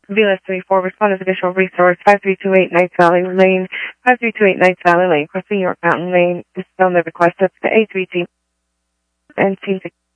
BLS 34, respond as additional resource, 5328 Knights Valley Lane, 5328 Knights Valley Lane, crossing York Mountain Lane. Dispel the request up to A3T and team